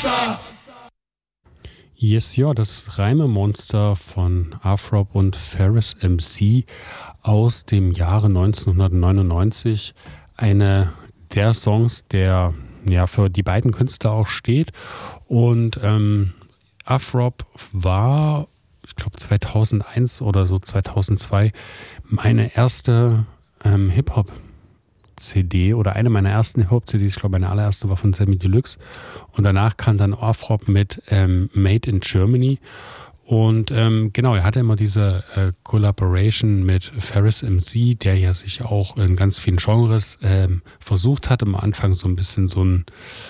Yes, ja, das Reimemonster von Afrob und Ferris MC aus dem Jahre 1999. Eine der Songs, der ja für die beiden Künstler auch steht. Und Afrob war, ich glaube 2001 oder so 2002, meine erste Hip-Hop-CD oder eine meiner ersten Hip-Hop-CDs. Ich glaube, meine allererste war von Samy Deluxe. Und danach kam dann Afrob mit Made in Germany. Und genau, er hatte immer diese Collaboration mit Ferris MC, der ja sich auch in ganz vielen Genres versucht hat. Am Anfang so ein bisschen so ein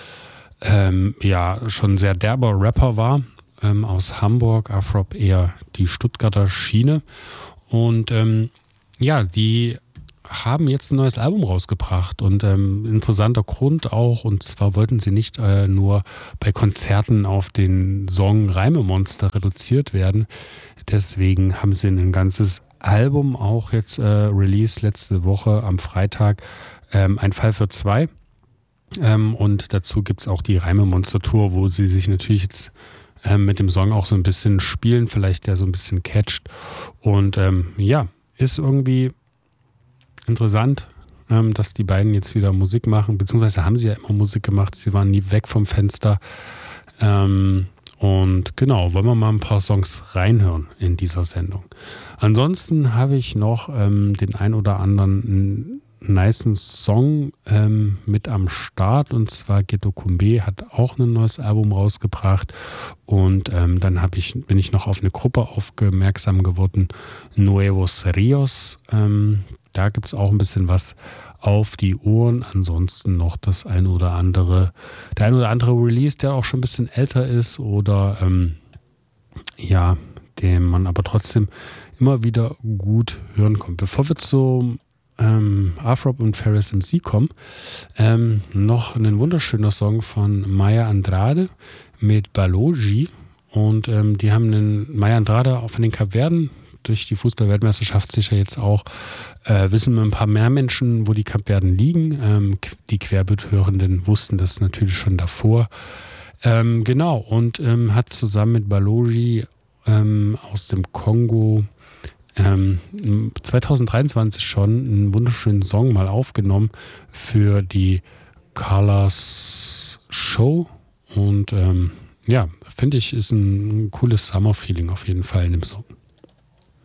ja schon sehr derber Rapper war, aus Hamburg. Afrob eher die Stuttgarter Schiene. Und ja, die haben jetzt ein neues Album rausgebracht und interessanter Grund auch, und zwar wollten sie nicht nur bei Konzerten auf den Song Reimemonster reduziert werden, deswegen haben sie ein ganzes Album auch jetzt released letzte Woche am Freitag, Ein Fall für zwei, und dazu gibt es auch die Reimemonster Tour, wo sie sich natürlich jetzt mit dem Song auch so ein bisschen spielen, vielleicht der so ein bisschen catcht, und ja, ist irgendwie interessant, dass die beiden jetzt wieder Musik machen, beziehungsweise haben sie ja immer Musik gemacht, sie waren nie weg vom Fenster. Und genau, wollen wir mal ein paar Songs reinhören in dieser Sendung. Ansonsten habe ich noch den ein oder anderen nicen Song mit am Start, und zwar Ghetto Kumbe hat auch ein neues Album rausgebracht, und dann bin ich noch auf eine Gruppe aufmerksam geworden, Nuevos Rios. Da gibt es auch ein bisschen was auf die Ohren. Ansonsten noch der ein oder andere Release, der auch schon ein bisschen älter ist oder ja, den man aber trotzdem immer wieder gut hören kann. Bevor wir zu Afrob und Ferris MC kommen, noch ein wunderschöner Song von Maya Andrade mit Balogi. Und die haben Maya Andrade auch von den Kapverden durch die Fußball-Weltmeisterschaft sicher jetzt auch, wissen wir ein paar mehr Menschen, wo die Kapverden liegen. Die Querbeet-Hörenden wussten das natürlich schon davor. Genau, und hat zusammen mit Balogi aus dem Kongo 2023 schon einen wunderschönen Song mal aufgenommen für die Colors Show. Und ja, finde ich, ist ein cooles Summer-Feeling auf jeden Fall in dem Song.